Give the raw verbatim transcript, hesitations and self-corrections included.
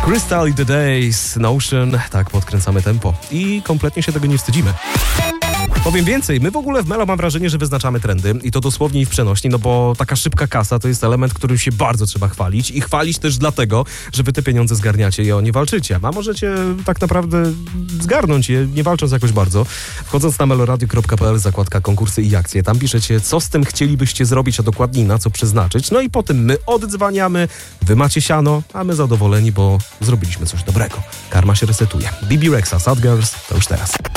Crystal i The Days, Notion, tak podkręcamy tempo i kompletnie się tego nie wstydzimy. Powiem więcej, my w ogóle w Melo mam wrażenie, że wyznaczamy trendy i to dosłownie i w przenośni, no bo taka szybka kasa to jest element, którym się bardzo trzeba chwalić i chwalić też dlatego, że wy te pieniądze zgarniacie i o nie walczycie, a możecie tak naprawdę zgarnąć je, nie walcząc jakoś bardzo. Wchodząc na meloradio kropka p l, zakładka konkursy i akcje, tam piszecie, co z tym chcielibyście zrobić, a dokładniej na co przeznaczyć, no i potem my oddzwaniamy, wy macie siano, a my zadowoleni, bo zrobiliśmy coś dobrego. Karma się resetuje. B B Rexa, Sad Girls, to już teraz.